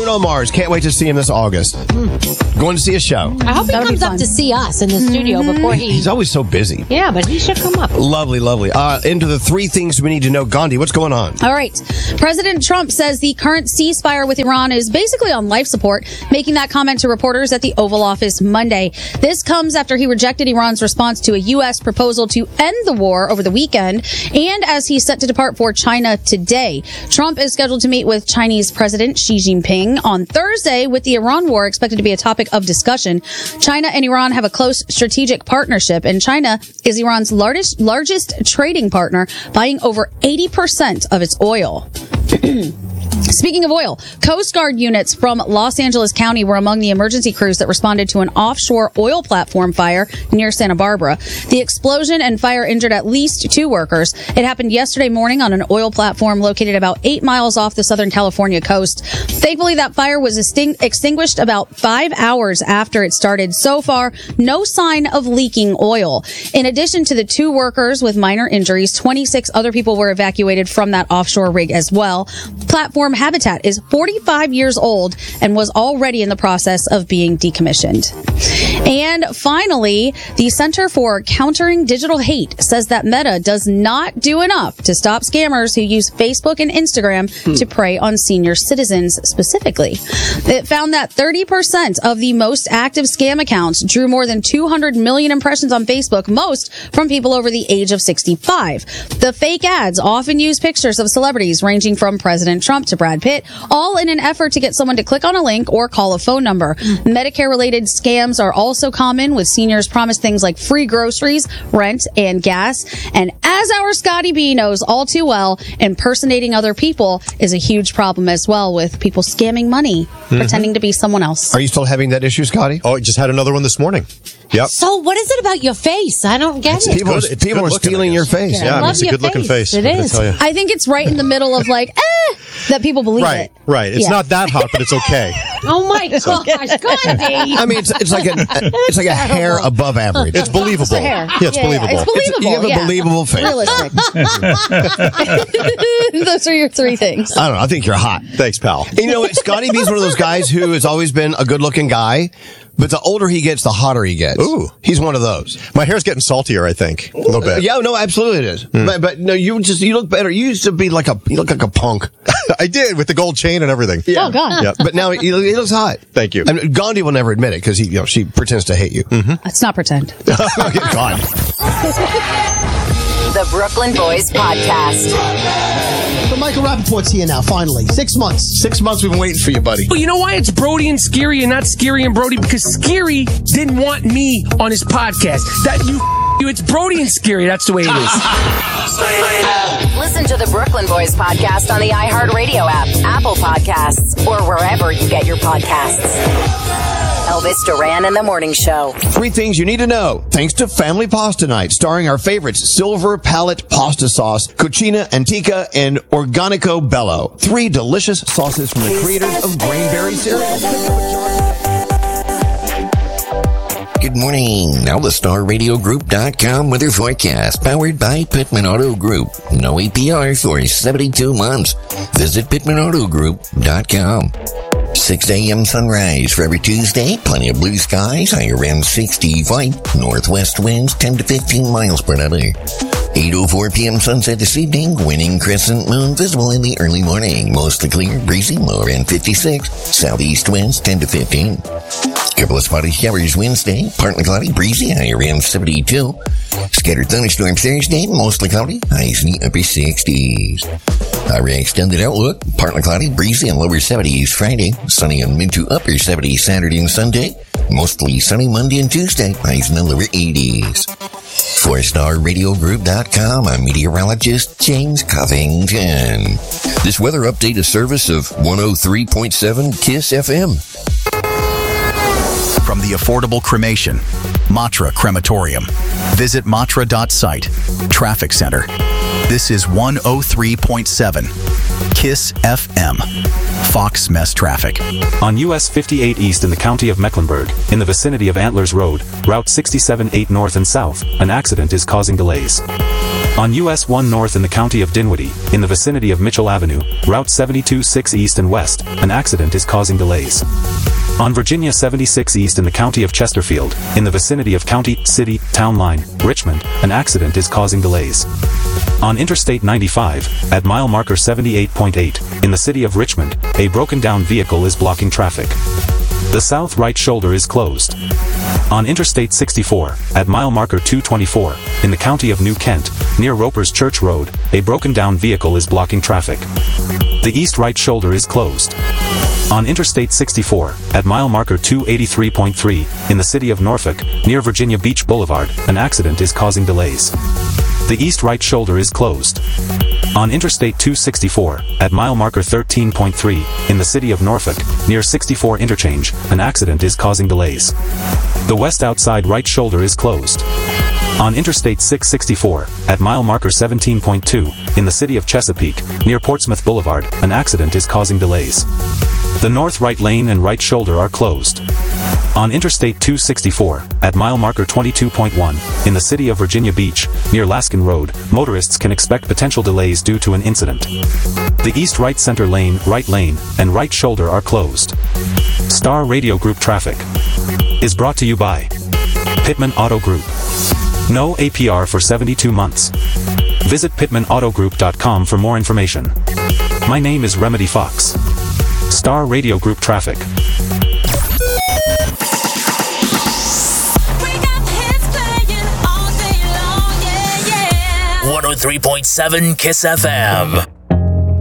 Bruno Mars. Can't wait to see him this August. Going to see a show. I hope he comes up to see us in the studio before He's always so busy. Yeah, but he should come up. Lovely, lovely. Into the 3 things we need to know. Gandhi, what's going on? All right. President Trump says the current ceasefire with Iran is basically on life support, making that comment to reporters at the Oval Office Monday. This comes after he rejected Iran's response to a U.S. proposal to end the war over the weekend, and as he's set to depart for China today. Trump is scheduled to meet with Chinese President Xi Jinping on Thursday, with the Iran war expected to be a topic of discussion. China and Iran have a close strategic partnership, and China is Iran's largest trading partner, buying over 80% of its oil. Speaking of oil, Coast Guard units from Los Angeles County were among the emergency crews that responded to an offshore oil platform fire near Santa Barbara. The explosion and fire injured at least 2 workers. It happened yesterday morning on an oil platform located about 8 miles off the Southern California coast. Thankfully, that fire was extinguished about 5 hours after it started. So far, no sign of leaking oil. In addition to the 2 workers with minor injuries, 26 other people were evacuated from that offshore rig as well. Platform Habitat is 45 years old and was already in the process of being decommissioned. And finally, the Center for Countering Digital Hate says that Meta does not do enough to stop scammers who use Facebook and Instagram to prey on senior citizens specifically. It found that 30% of the most active scam accounts drew more than 200 million impressions on Facebook, most from people over the age of 65. The fake ads often use pictures of celebrities ranging from President Trump to Brad Pitt, all in an effort to get someone to click on a link or call a phone number. Medicare-related scams are also common, with seniors promised things like free groceries, rent, and gas. And as our Scotty B knows all too well, impersonating other people is a huge problem as well, with people scamming money, pretending to be someone else. Are you still having that issue, Scotty? Oh, I just had another one this morning. Yep. So what is it about your face? I don't get it. People are stealing your face. Yeah, it's a good-looking face. It is. I think it's right in the middle of that people believe it. Right. It's not that hot, but it's okay. Oh my gosh, Scotty! I mean, it's like a hair above average. It's believable. Yeah, it's believable. It's believable. You have a believable face. Realistic. Those are your 3 things. I don't know. I think you're hot. Thanks, pal. And you know, Scotty B's one of those guys who has always been a good-looking guy, but the older he gets, the hotter he gets. Ooh. He's one of those. My hair's getting saltier, I think, a little bit. Yeah, no, absolutely it is. But no, you look better. You used to be you look like a punk. I did, with the gold chain and everything. Yeah. Oh, God. Yep. But now he looks hot. Thank you. And Gandhi will never admit it because she pretends to hate you. Let's not pretend. God. The Brooklyn Boys Podcast. So Michael Rappaport's here now, finally. 6 months. 6 months we've been waiting for you, buddy. Well, you know why it's Brody and Scary and not Scary and Brody? Because Scary didn't want me on his podcast. It's Brody and Scary. That's the way it is. Listen to the Brooklyn Boys Podcast on the iHeartRadio app, Apple Podcasts, or wherever you get your podcasts. Elvis Duran and the Morning Show. 3 things you need to know. Thanks to Family Pasta Night, starring our favorites, Silver Palette Pasta Sauce, Cucina Antica, and Organico Bello. 3 delicious sauces from the creators of Grainberry cereal. Good morning. Now the StarRadioGroup.com weather forecast, powered by Pittman Auto Group. No APR for 72 months. Visit PittmanAutoGroup.com. 6 a.m. sunrise for every Tuesday. Plenty of blue skies. High around 65. Northwest winds 10 to 15 miles per hour. 8:04 p.m. sunset this evening. Waning crescent moon visible in the early morning. Mostly clear, breezy, low around 56. Southeast winds 10 to 15. Couple of spotty showers Wednesday. Partly cloudy, breezy, high around 72. Scattered thunderstorms Thursday. Mostly cloudy, highs in the upper 60s. Our extended outlook, partly cloudy, breezy, and lower 70s Friday. Sunny and mid to upper 70s Saturday and Sunday. Mostly sunny Monday and Tuesday. Highs in the lower 80s. For StarRadioGroup.com, I'm meteorologist James Covington. This weather update is service of 103.7 KISS FM. From the affordable cremation, Matra Crematorium. Visit matra.site. Traffic Center. This is 103.7 KISS FM. Fox Mess Traffic. On US 58 East in the county of Mecklenburg, in the vicinity of Antlers Road, Route 67-8 North and South, an accident is causing delays. On US 1 North in the county of Dinwiddie, in the vicinity of Mitchell Avenue, Route 72 6 East and West, an accident is causing delays. On Virginia 76 East in the county of Chesterfield, in the vicinity of County, City, Town Line, Richmond, an accident is causing delays. On Interstate 95, at mile marker 78.8, in the city of Richmond, a broken down vehicle is blocking traffic. The south right shoulder is closed. On Interstate 64, at mile marker 224, in the county of New Kent, near Roper's Church Road, a broken down vehicle is blocking traffic. The east right shoulder is closed. On Interstate 64, at mile marker 283.3, in the city of Norfolk, near Virginia Beach Boulevard, an accident is causing delays. The east right shoulder is closed. On Interstate 264, at mile marker 13.3, in the city of Norfolk, near 64 Interchange, an accident is causing delays. The west outside right shoulder is closed. On Interstate 664, at mile marker 17.2, in the city of Chesapeake, near Portsmouth Boulevard, an accident is causing delays. The north right lane and right shoulder are closed. On Interstate 264, at mile marker 22.1, in the city of Virginia Beach, near Laskin Road, motorists can expect potential delays due to an incident. The east right center lane, and right shoulder are closed. Star Radio Group traffic is brought to you by Pittman Auto Group. No APR for 72 months. Visit PittmanAutoGroup.com for more information. My name is Remedy Fox. Star Radio Group traffic. 103.7 KISS FM.